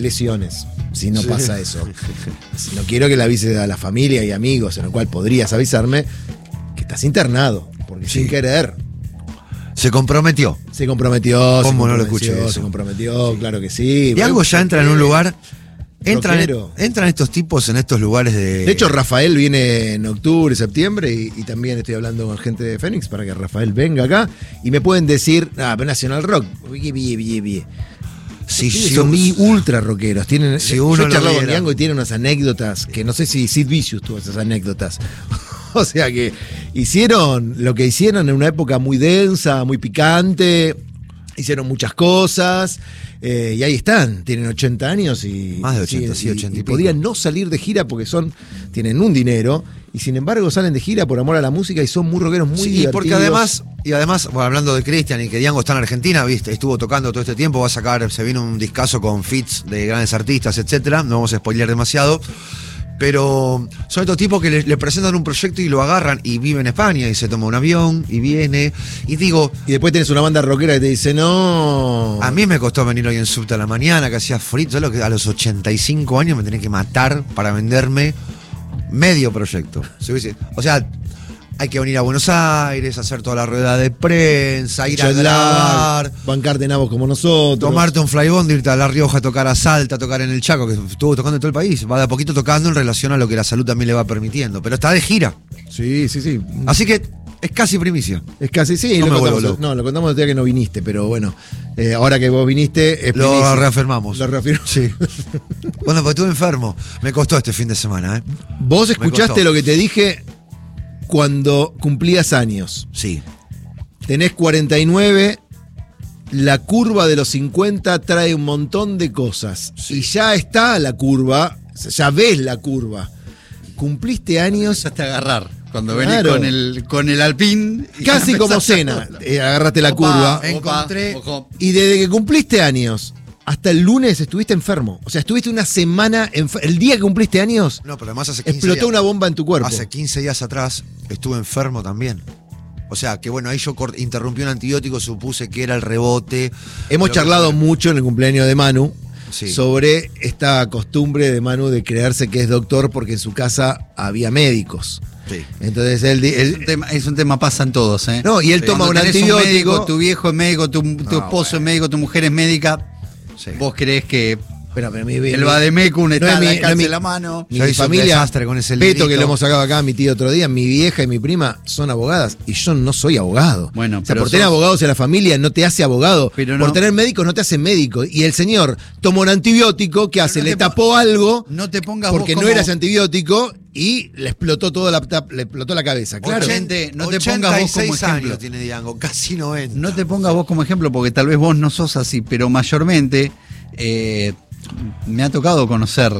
lesiones, si no pasa eso. No quiero que le avises a la familia y amigos, en lo cual podrías avisarme que estás internado, porque sin querer. Se comprometió. ¿Cómo no lo escuché eso? Se comprometió, claro que sí. Y algo ya entra en un lugar. Rockero. Entran estos tipos en estos lugares de... De hecho, Rafael viene en octubre, septiembre, y también estoy hablando con gente de Fénix para que Rafael venga acá. Y me pueden decir, pero Nacional Rock. Son muy ultra rockeros. Yo he charlado con Diango y tiene unas anécdotas que no sé si Sid Vicious tuvo esas anécdotas. O sea que hicieron lo que hicieron en una época muy densa, muy picante. Hicieron muchas cosas. Y ahí están, tienen 80 años y... Más de 80, sí, 80 y pico. Podrían no salir de gira porque tienen un dinero y sin embargo salen de gira por amor a la música y son muy rockeros, muy divertidos. Porque además, bueno, hablando de Cristian y que Diango está en Argentina, viste, estuvo tocando todo este tiempo, se viene un discazo con feats de grandes artistas, etcétera. No vamos a spoilear demasiado. Pero son estos tipos que le presentan un proyecto y lo agarran y vive en España y se toma un avión y viene. Y digo... Y después tenés una banda rockera que te dice, no... A mí me costó venir hoy en Subte a la mañana, que hacía frío. Solo que a los 85 años me tenía que matar para venderme medio proyecto. O sea, hay que venir a Buenos Aires, hacer toda la rueda de prensa, ir a grabar, bancarte nabos como nosotros, tomarte un flybond, irte a La Rioja a tocar a Salta, a tocar en el Chaco, que estuvo tocando en todo el país. Va de a poquito tocando en relación a lo que la salud también le va permitiendo. Pero está de gira. Sí. Así que es casi primicia. Es casi, sí. No lo contamos el día que no viniste, pero bueno, ahora que vos viniste... Lo reafirmamos. Lo reafirmamos. Sí. Bueno, pues estuve enfermo. Me costó este fin de semana, Vos escuchaste lo que te dije cuando cumplías años. Sí. Tenés 49, la curva de los 50 trae un montón de cosas. Sí. Y ya está la curva, ya ves la curva. Cumpliste años. Empezaste a agarrar. Cuando venís con el Alpine. Casi como Cena. Agarraste la curva. Encontré. Y desde que cumpliste años hasta el lunes estuviste enfermo. O sea, estuviste una semana el día que cumpliste años. No, pero además hace 15 explotó días, una bomba en tu cuerpo. Hace 15 días atrás estuve enfermo también. O sea, que bueno, ahí yo interrumpí un antibiótico, supuse que era el rebote. Hemos charlado mucho en el cumpleaños de Manu. Sí. Sobre esta costumbre de Manu de creerse que es doctor porque en su casa había médicos. Sí. Entonces es un tema, pasan todos, ¿eh? No, y él toma un antibiótico. Un médico, tu viejo es médico, tu esposo es médico, tu mujer es médica. Sí. Vos creés que pero el Vademecum está al alcance de la mano. Mi familia, con ese Beto, que lo hemos sacado acá, mi tío otro día, mi vieja y mi prima son abogadas y yo no soy abogado. Bueno, o sea, por tener abogados en la familia no te hace abogado. Pero por tener médicos no te hace médico. Y el señor tomó un antibiótico, ¿qué hace? Le tapó algo. No te pongas porque vos no era ese antibiótico y le explotó le explotó la cabeza. Claro. No te pongas vos como ejemplo. Años tiene Diango, casi 90. No te pongas vos como ejemplo porque tal vez vos no sos así, pero mayormente me ha tocado conocer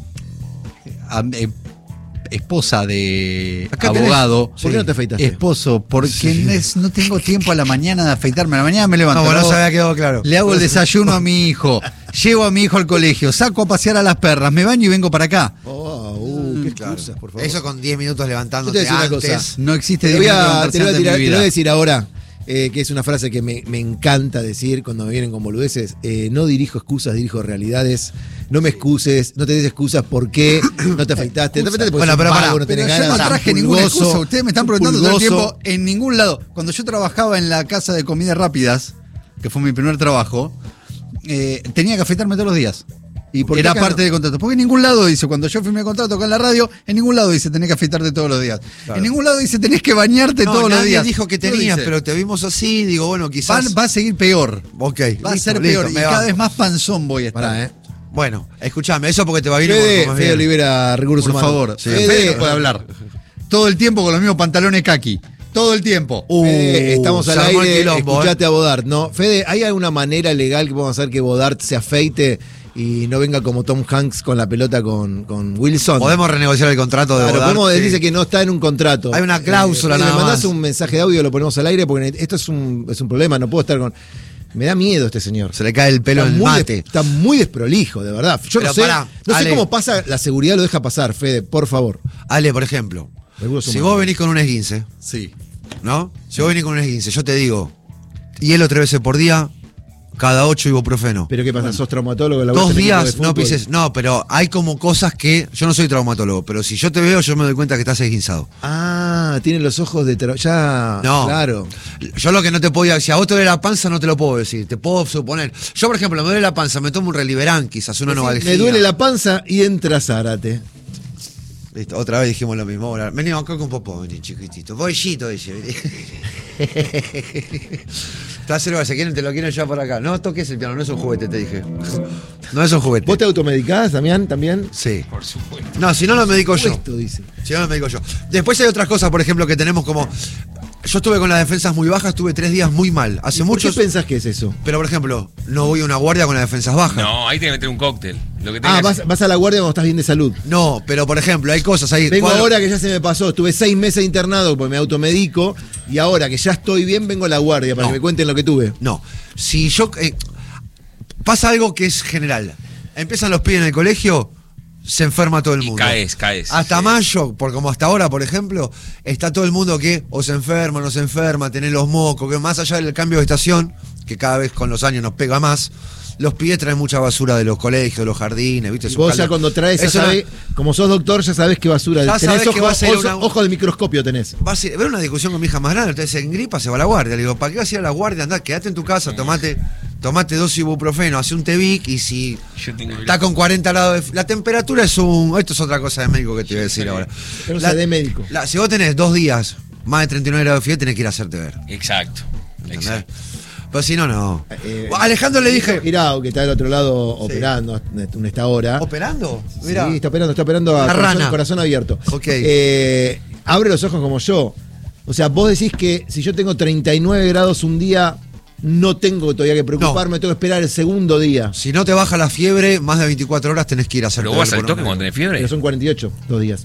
esposa de acá abogado. ¿Por qué no te afeitaste? Esposo, porque no tengo tiempo a la mañana de afeitarme. A la mañana me levanto. No se había quedado claro. Le hago el desayuno a mi hijo, llevo a mi hijo al colegio, saco a pasear a las perras, me baño y vengo para acá. Qué excusas, por favor. Eso con 10 minutos levantándote Yo te voy a decir antes. Una cosa. No existe te lo voy a decir ahora. Que es una frase que me encanta decir cuando me vienen con boludeces. No dirijo excusas, dirijo realidades. No me excuses, no te des excusas por qué no te afeitaste. Bueno, pero no tenés ganas. Yo no traje ninguna excusa. Ustedes me están preguntando todo el tiempo en ningún lado. Cuando yo trabajaba en la casa de comidas rápidas, que fue mi primer trabajo, tenía que afeitarme todos los días. ¿Y era parte del contrato? Porque en ningún lado dice, cuando yo firmé el contrato acá en la radio, en ningún lado dice tenés que afeitarte todos los días. Claro. En ningún lado dice tenés que bañarte todos los días. Nadie dijo que tenías, pero te vimos así, digo, bueno, quizás... Va a seguir peor. Ok. Va a ser peor y cada vez más panzón voy a estar. Bueno, escuchame, eso porque te va a ir Fede Olivera, Recursos Humanos. Por favor, Fede no puede hablar. Todo el tiempo con los mismos pantalones kaki. Todo el tiempo. Fede, estamos al aire, escuchate a Bodart. No, Fede, ¿hay alguna manera legal que podamos hacer que Bodart se afeite y no venga como Tom Hanks con la pelota con Wilson? Podemos renegociar el contrato de Bodart. Podemos, él dice que no está en un contrato. Hay una cláusula nada más. Le mandás un mensaje de audio, lo ponemos al aire, porque esto es un problema, no puedo estar con... Me da miedo este señor. Se le cae el pelo en el mate. Está muy desprolijo, de verdad. Yo no sé cómo pasa, la seguridad lo deja pasar, Fede, por favor. Ale, por ejemplo, si vos venís con un esguince, sí, ¿no? Si vos venís con un esguince, yo te digo, hielo 3 veces por día, cada 8 ibuprofeno. ¿Pero qué pasa? ¿Sos traumatólogo? 2 días no pises. No, pero hay como cosas que. Yo no soy traumatólogo, pero si yo te veo, yo me doy cuenta que estás esguinzado. Ah, tiene los ojos de. Ya. No. Claro. Yo lo que no te puedo decir, si a vos te duele la panza, no te lo puedo decir. Te puedo suponer. Yo, por ejemplo, me duele la panza, me tomo un Reliberán, quizás una Novalgina. Me duele la panza y entra Zárate. Listo, otra vez dijimos lo mismo. Ahora, vení acá con popó, vení, chiquitito. Bollito, dice. Trasero, si quieren, te lo quieren llevar por acá. No toques el piano, no es un juguete, te dije. No es un juguete. ¿Vos te automedicás, Damián, también? Sí. Por supuesto. No, si no lo medico yo. Dice. Si no lo medico yo. Después hay otras cosas, por ejemplo, que tenemos como. Yo estuve con las defensas muy bajas, estuve 3 días muy mal. Hace muchos. ¿Qué pensás que es eso? Pero, por ejemplo, no voy a una guardia con las defensas bajas. No, ahí tenés que meter un cóctel. Lo que vas a la guardia cuando estás bien de salud. No, pero por ejemplo, hay cosas ahí. Vengo ahora que ya se me pasó, estuve 6 meses internado porque me automedico y ahora que ya estoy bien vengo a la guardia para que me cuenten lo que tuve. No, si yo... pasa algo que es general. Empiezan los pibes en el colegio, se enferma todo el mundo. Caes. Hasta mayo, por como hasta ahora, por ejemplo, está todo el mundo que o se enferma, no se enferma, tenés los mocos, que más allá del cambio de estación, que cada vez con los años nos pega más, los pibes traen mucha basura de los colegios, de los jardines, ¿viste? Vos ya cuando traes, ya sabés, como sos doctor, ya sabés qué basura. Ya tenés sabés que va a ser ojo de microscopio tenés. Vas a ver una discusión con mi hija más grande, entonces en gripa se va a la guardia. Le digo, ¿para qué vas a ir a la guardia? Andá, quédate en tu casa, tomate 2 ibuprofeno, hace un Tevic y si está con 40 grados la temperatura es esto es otra cosa de médico que te voy a decir ahora. Pero de médico. Si vos tenés 2 días más de 39 grados de fiebre, tenés que ir a hacerte ver. Exacto. Pero si no. Alejandro le dije. Girao, que está del otro lado operando en esta hora. ¿Operando? Mirá. Sí, está operando a corazón abierto. Ok. Abre los ojos como yo. O sea, vos decís que si yo tengo 39 grados un día, no tengo todavía que preocuparme, tengo que esperar el segundo día. Si no te baja la fiebre, más de 24 horas tenés que ir a hacerte ver. ¿Pero vos vas al toque cuando tenés fiebre? Pero son 48, 2 días.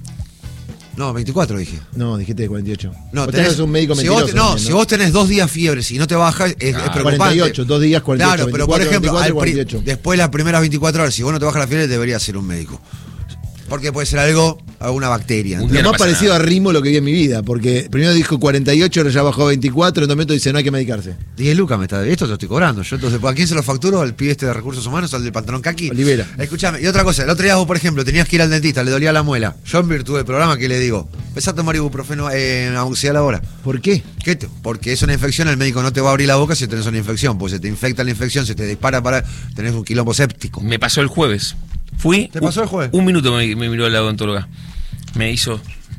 No, 24 dije. No, dijiste de 48. No, tenés un médico mentiroso. Si vos tenés 2 días fiebre, si no te baja, es preocupante. 48, 2 días, 48. Claro, pero por ejemplo, 48. después de las primeras 24 horas, si vos no te baja la fiebre, debería ser un médico. Porque puede ser alguna bacteria. Lo más parecido a Rimo lo que vi en mi vida, porque primero dijo 48, ahora ya bajó a 24, en un momento dice no hay que medicarse. 10 lucas me está, esto te lo estoy cobrando. Yo entonces, ¿a quién se lo facturo? ¿Al pibe de recursos humanos, al del pantalón kaki? Olivera. Escuchame, y otra cosa, el otro día vos, por ejemplo, tenías que ir al dentista, le dolía la muela. Yo en virtud del programa, ¿qué le digo? Empezá a tomar ibuprofeno en auxiliar ahora. ¿Por qué? Porque es una infección, el médico no te va a abrir la boca si tenés una infección, pues se te infecta la infección, se te dispara tenés un quilombo séptico. Me pasó el jueves. ¿Te pasó el jueves? Un minuto me miró la odontóloga. Me hizo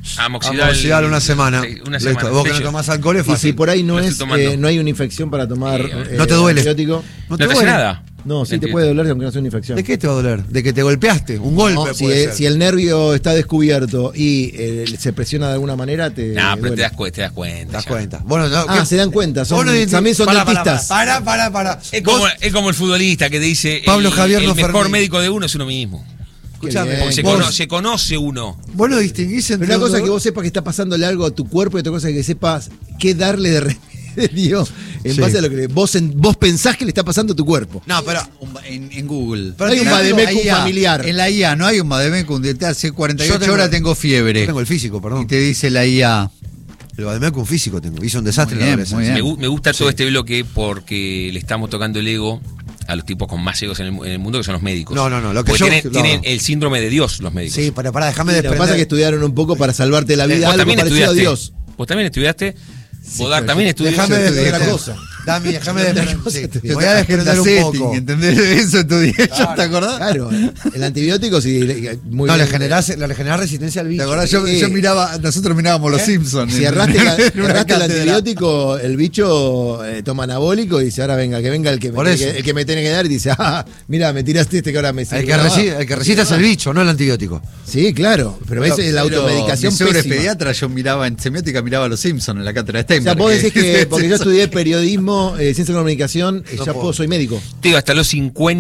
amoxidal una semana. Una semana. Vos que no tomás alcohol es fácil. Y si por ahí no hay una infección para tomar no te duele. Antibiótico. No te duele nada. No, sí te puede doler aunque no sea una infección. ¿De qué te va a doler? ¿De que te golpeaste? ¿Un golpe? Si el nervio está descubierto y se presiona de alguna manera, pero te das cuenta. Te das cuenta. Bueno, se dan cuenta. También son dentistas. Para. Es como el futbolista que te dice Pablo Javier el mejor Fernández. médico de uno es uno mismo. Escuchame, porque se conoce uno. Vos lo distinguís entre. Pero una cosa es que vos sepas que está pasándole algo a tu cuerpo y otra cosa es que sepas qué darle de remedio en base a lo que vos pensás que le está pasando a tu cuerpo. No, pero en Google. Pero hay un vademecum familiar. En la IA no hay un vademecum de hace 48 horas tengo fiebre. Yo tengo el físico, perdón. Y te dice la IA. El vademecum físico tengo. Hizo un desastre en la adolescencia. Me gusta todo este bloque porque le estamos tocando el ego a los tipos con más egos en el mundo, que son los médicos. No. Lo que tienen el síndrome de Dios los médicos. Sí, para déjame desprender. Lo que pasa es que estudiaron un poco para salvarte la vida. Vos también parecido a Dios. Vos también estudiaste. Bodar también estudiaste. Déjame de otra cosa. Dami, déjame de voy a desprender un poco. ¿Entendés eso estudié? ¿Te acordás? Claro, el antibiótico sí. Muy bien. Le generás resistencia al bicho. ¿Te acordás? Yo miraba, nosotros mirábamos Los Simpsons. Si erraste el antibiótico, el bicho toma anabólico y dice, ahora que venga el que me tiene que dar y dice, mira, me tiraste que ahora me sirve. El que resiste es el bicho, no el antibiótico. Sí, claro, pero esa es la automedicación sobre pediatra, yo miraba en semiótica, miraba Los Simpsons en la cátedra de Steinberg. O sea, vos decís que porque yo estudié periodismo, ciencia de la comunicación, soy médico. Tío, hasta los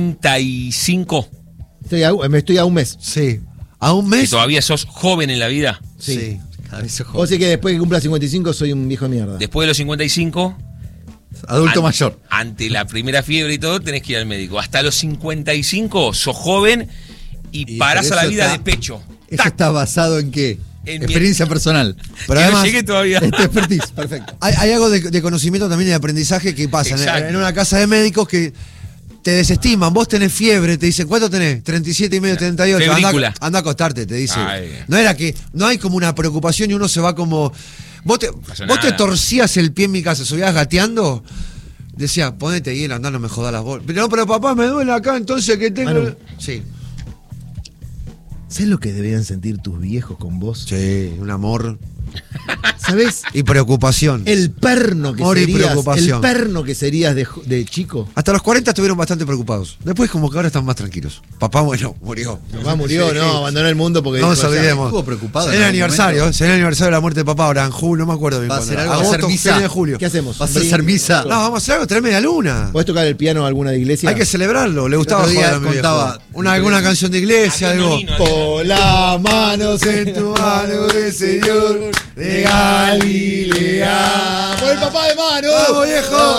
55. Estoy a un mes. Sí. ¿A un mes? ¿Y todavía sos joven en la vida? Sí. O sea que después que cumpla 55 soy un viejo de mierda. Después de los 55... Adulto mayor. Ante la primera fiebre y todo, tenés que ir al médico. Hasta los 55 sos joven y parás a la vida de pecho. ¿Eso está basado en qué? En experiencia personal. Pero además, no llegué todavía. Expertise, perfecto. Hay algo de conocimiento también y de aprendizaje que pasa en una casa de médicos que te desestiman, vos tenés fiebre, te dicen, ¿cuánto tenés? 37,5, 38. Anda a acostarte, te dice. No era que, no hay como una preocupación y uno se va como. Vos te torcías el pie en mi casa, subías gateando. Decía, ponete hielo, andá, no me jodas las bolas. Pero papá, me duele acá, entonces que tengo. Manu, sí. ¿Sabes lo que debían sentir tus viejos con vos? Sí, un amor. ¿Sabés? Y preocupación. El perno que amor serías. Y preocupación. El perno que serías de chico. Hasta los 40 estuvieron bastante preocupados. Después como que ahora están más tranquilos. Papá, bueno, murió. Papá murió, sí. No, abandonó el mundo porque... No nos olvidemos. Estuvo preocupado. Será el aniversario de la muerte de papá ahora en julio, no me acuerdo bien. Va a ser algo, agosto, misa de julio. ¿Qué hacemos? ¿Vas a hacer misa? No, vamos a hacer algo, 3 media luna. ¿Podés tocar el piano a alguna de iglesia? Hay que celebrarlo, le gustaba jugar a mi contaba alguna canción de iglesia, algo. Pon las manos en tu mano de Señor de Galilea. Por el papá de mano. ¡Vamos, viejo!